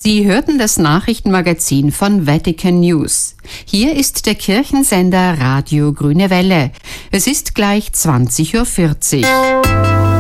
Sie hörten das Nachrichtenmagazin von Vatican News. Hier ist der Kirchensender Radio Grüne Welle. Es ist gleich 20:40 Uhr.